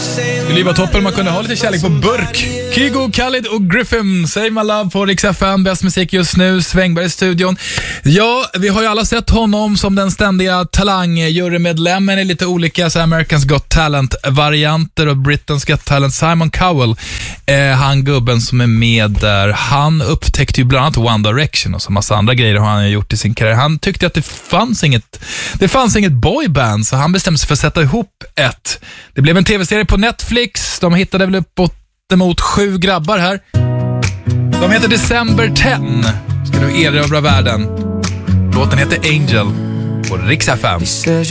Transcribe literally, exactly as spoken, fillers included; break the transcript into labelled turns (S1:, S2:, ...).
S1: Skulle ju vara toppen om man kunde ha lite kärlek på burk. Kygo, Khalid och Griffin, Save My Love på Rix F M. Bäst musik just nu, Svängberg i studion. Ja, vi har ju alla sett honom som den ständiga talangjurymedlemmen i lite olika så Americans Got Talent-varianter och Britain's Got Talent. Simon Cowell, eh, han gubben som är med där, han upptäckte ju bland annat One Direction och så massa andra grejer har han gjort i sin karriär. Han tyckte att det fanns inget det fanns inget boyband, så han bestämde sig för att sätta ihop ett. Det blev en tv-serie på Netflix. De hittade väl uppåt emot sju grabbar här. De heter December tio. Ska du erövra världen. Låten heter Angel på Rix F M.